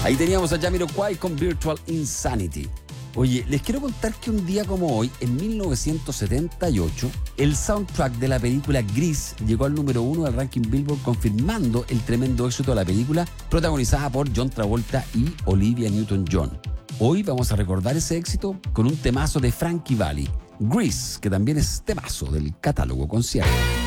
Ahí teníamos a Jamiroquai con Virtual Insanity. Oye, les quiero contar que un día como hoy, en 1978, el soundtrack de la película Gris llegó al número 1 del ranking Billboard, confirmando el tremendo éxito de la película, protagonizada por John Travolta y Olivia Newton-John. Hoy vamos a recordar ese éxito con un temazo de Frankie Valli, Gris, que también es temazo del catálogo concierto.